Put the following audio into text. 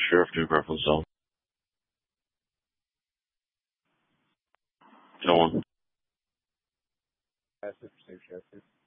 Sheriff New Reference Zone. Go on. That's the Sheriff.